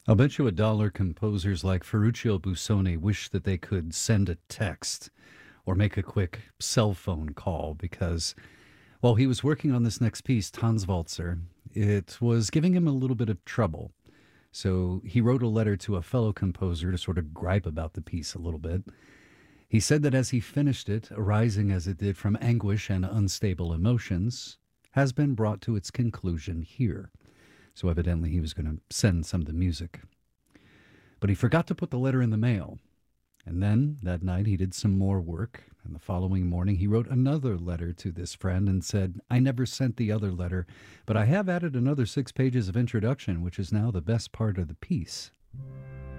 I'll bet you $1 composers like Ferruccio Busoni wish that they could send a text or make a quick cell phone call because while he was working on this next piece, Tanzwalzer, it was giving him a little bit of trouble. So he wrote a letter to a fellow composer to sort of gripe about the piece a little bit. He said that as he finished it, arising as it did from anguish and unstable emotions, has been brought to its conclusion here. So evidently he was going to send some of the music. But he forgot to put the letter in the mail. And then, that night, he did some more work, and the following morning he wrote another letter to this friend and said, "I never sent the other letter, but I have added another 6 pages of introduction, which is now the best part of the piece."